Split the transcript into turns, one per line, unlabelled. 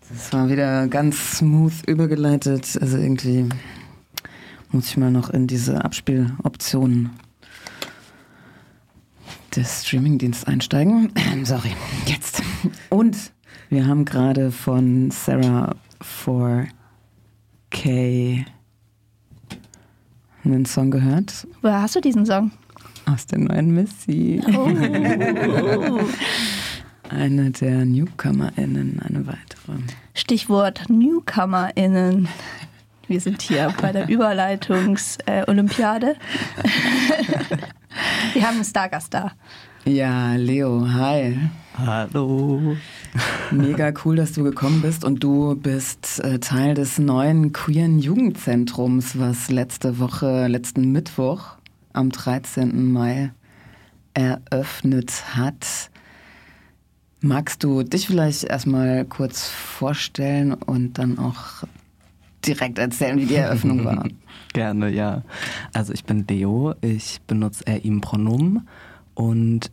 Das war wieder ganz smooth übergeleitet. Also irgendwie muss ich mal noch in diese Abspieloptionen des Streamingdienstes einsteigen. Sorry, jetzt. Und wir haben gerade von Sarah 4K einen Song gehört.
Woher hast du diesen Song?
Aus der neuen Missy.
Oh.
Eine der NewcomerInnen, eine weitere.
Stichwort NewcomerInnen. Wir sind hier bei der Überleitungs-Olympiade. Wir haben einen Stargast da.
Ja, Leo, hi.
Hallo.
Mega cool, dass du gekommen bist und du bist Teil des neuen queeren Jugendzentrums, was letzten Mittwoch am 13. Mai eröffnet hat. Magst du dich vielleicht erstmal kurz vorstellen und dann auch direkt erzählen, wie die Eröffnung war?
Gerne, ja. Also ich bin Leo, ich benutze er, ihm Pronomen und